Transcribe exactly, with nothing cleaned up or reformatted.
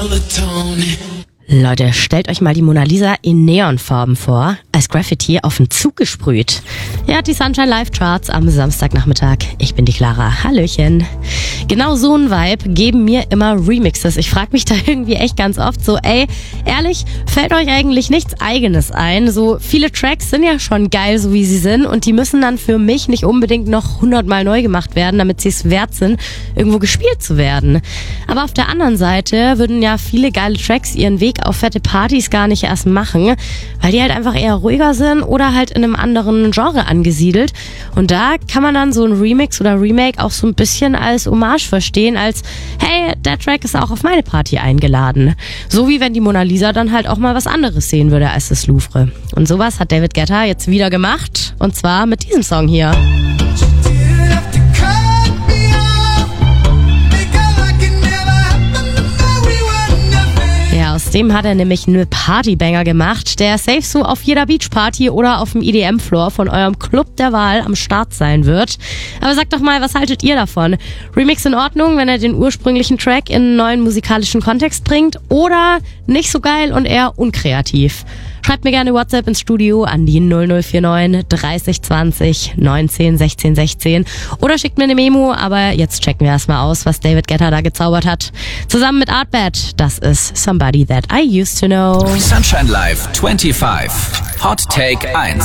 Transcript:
Leute, stellt euch mal die Mona Lisa in Neonfarben vor, als Graffiti auf den Zug gesprüht. Ihr habt die Sunshine Live Charts am Samstagnachmittag. Ich bin die Clara. Hallöchen. Genau so ein Vibe geben mir immer Remixes. Ich frage mich da irgendwie echt ganz oft so, ey, ehrlich, fällt euch eigentlich nichts Eigenes ein? So viele Tracks sind ja schon geil, so wie sie sind, und die müssen dann für mich nicht unbedingt noch hundertmal neu gemacht werden, damit sie es wert sind, irgendwo gespielt zu werden. Aber auf der anderen Seite würden ja viele geile Tracks ihren Weg auf fette Partys gar nicht erst machen, weil die halt einfach eher ruhiger sind oder halt in einem anderen Genre angesiedelt. Und da kann man dann so ein Remix oder Remake auch so ein bisschen als Hommage verstehen, als hey, der Track ist auch auf meine Party eingeladen. So wie wenn die Mona Lisa dann halt auch mal was anderes sehen würde als das Louvre. Und sowas hat David Guetta jetzt wieder gemacht, und zwar mit diesem Song hier. Aus dem hat er nämlich einen Partybanger gemacht, der safe so auf jeder Beachparty oder auf dem E D M-Floor von eurem Club der Wahl am Start sein wird. Aber sagt doch mal, was haltet ihr davon? Remix in Ordnung, wenn er den ursprünglichen Track in einen neuen musikalischen Kontext bringt, oder nicht so geil und eher unkreativ? Schreibt mir gerne WhatsApp ins Studio an die null null vier neun dreißig zwanzig neunzehn sechzehn sechzehn oder schickt mir eine Memo, aber jetzt checken wir erstmal aus, was David Guetta da gezaubert hat. Zusammen mit Artbad, das ist Somebody That I Used to Know. Sunshine Live fünfundzwanzig. Hot Take eins.